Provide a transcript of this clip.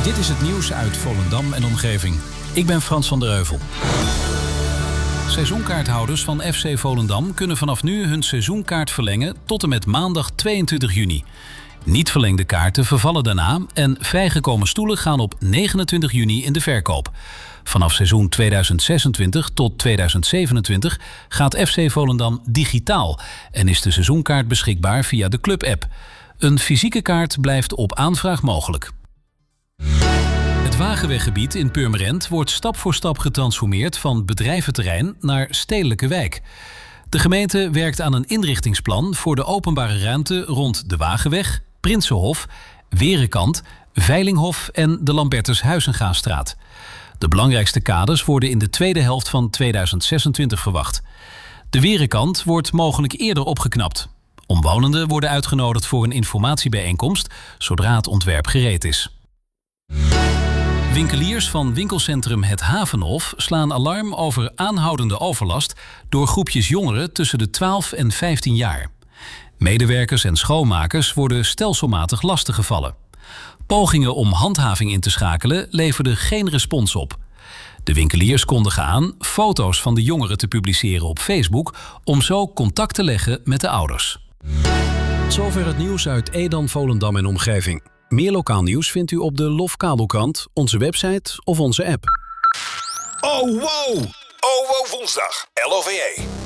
Dit is het nieuws uit Volendam en omgeving. Ik ben Frans van der Heuvel. Seizoenkaarthouders van FC Volendam kunnen vanaf nu hun seizoenkaart verlengen tot en met maandag 22 juni. Niet verlengde kaarten vervallen daarna en vrijgekomen stoelen gaan op 29 juni in de verkoop. Vanaf seizoen 2026 tot 2027 gaat FC Volendam digitaal en is de seizoenkaart beschikbaar via de club-app. Een fysieke kaart blijft op aanvraag mogelijk. Het Wagenweggebied in Purmerend wordt stap voor stap getransformeerd van bedrijventerrein naar stedelijke wijk. De gemeente werkt aan een inrichtingsplan voor de openbare ruimte rond de Wagenweg, Prinsenhof, Werenkant, Veilinghof en de Lambertus Huizengastraat. De belangrijkste kaders worden in de tweede helft van 2026 verwacht. De Werenkant wordt mogelijk eerder opgeknapt. Omwonenden worden uitgenodigd voor een informatiebijeenkomst zodra het ontwerp gereed is. Winkeliers van winkelcentrum Het Havenhof slaan alarm over aanhoudende overlast door groepjes jongeren tussen de 12 en 15 jaar. Medewerkers en schoonmakers worden stelselmatig lastiggevallen. Pogingen om handhaving in te schakelen leverden geen respons op. De winkeliers kondigen aan foto's van de jongeren te publiceren op Facebook om zo contact te leggen met de ouders. Tot zover het nieuws uit Edam, Volendam en omgeving. Meer lokaal nieuws vindt u op de LOF Kabelkrant, onze website of onze app. Oh wow! Oh wow woensdag, LOVE.